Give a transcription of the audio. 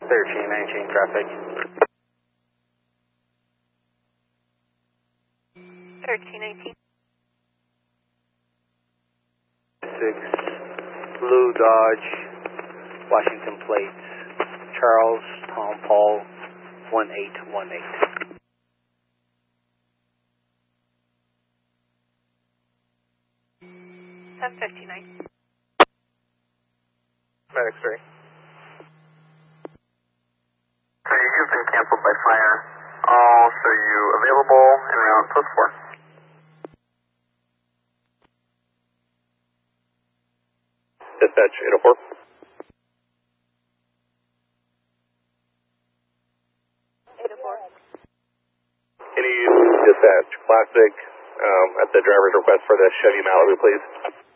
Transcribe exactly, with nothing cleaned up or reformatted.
thirteen nineteen traffic. thirteen nineteen. six, Blue Dodge, Washington plates, Charles Tom Paul, one eight one eight. ten fifty-nine. Medic three. So you've been canceled by fire. I'll show you available en route post four. Dispatch eight oh four. eight oh four. Can you use dispatch classic um, at the driver's request for the Chevy Malibu, please?